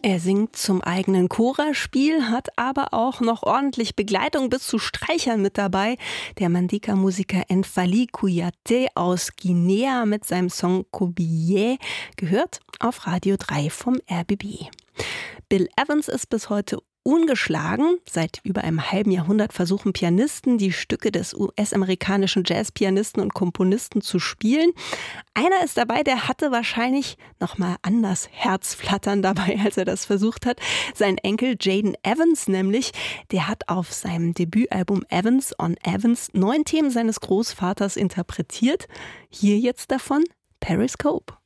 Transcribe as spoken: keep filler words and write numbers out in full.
Er singt zum eigenen Chorspiel, hat aber auch noch ordentlich Begleitung bis zu Streichern mit dabei. Der Mandika-Musiker Enfali Kouyaté aus Guinea mit seinem Song Kobiyé, gehört auf Radio drei vom R B B. Bill Evans ist bis heute ungeschlagen. Seit über einem halben Jahrhundert versuchen Pianisten, die Stücke des U S-amerikanischen Jazzpianisten und Komponisten zu spielen. Einer ist dabei, der hatte wahrscheinlich noch mal anders Herzflattern dabei, als er das versucht hat. Sein Enkel Jaden Evans nämlich, der hat auf seinem Debütalbum Evans on Evans neun Themen seines Großvaters interpretiert. Hier jetzt davon Periscope.